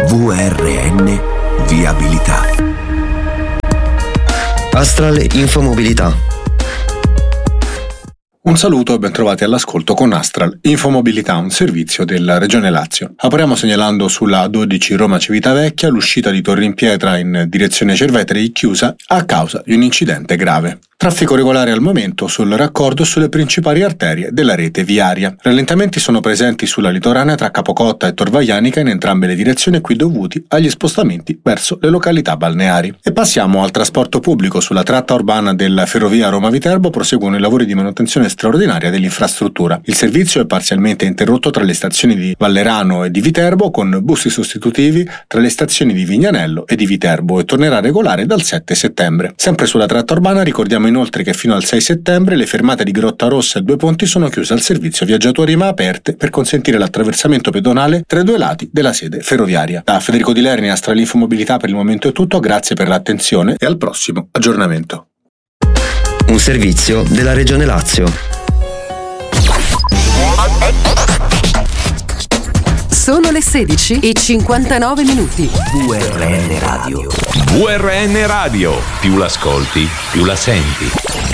VRN Viabilità. Astral Infomobilità. Un saluto e bentrovati all'ascolto con Astral Infomobilità, un servizio della Regione Lazio. Apriamo segnalando sulla 12 Roma Civitavecchia l'uscita di Torre in Pietra in direzione Cerveteri chiusa a causa di un incidente grave. Traffico regolare al momento sul raccordo sulle principali arterie della rete viaria. Rallentamenti sono presenti sulla litoranea tra Capocotta e Tor Vaianica in entrambe le direzioni, qui dovuti agli spostamenti verso le località balneari. E passiamo al trasporto pubblico. Sulla tratta urbana della ferrovia Roma-Viterbo proseguono i lavori di manutenzione straordinaria dell'infrastruttura. Il servizio è parzialmente interrotto tra le stazioni di Vallerano e di Viterbo, con bus sostitutivi tra le stazioni di Vignanello e di Viterbo, e tornerà regolare dal 7 settembre. Sempre sulla tratta urbana ricordiamo inoltre che fino al 6 settembre le fermate di Grottarossa e Due Ponti sono chiuse al servizio viaggiatori, ma aperte per consentire l'attraversamento pedonale tra i due lati della sede ferroviaria. Da Federico Di Lerni, Astral Infomobilità, per il momento è tutto, grazie per l'attenzione e al prossimo aggiornamento. Un servizio della Regione Lazio. Sono le 16:59. VRN Radio. VRN Radio. Più l'ascolti, più la senti.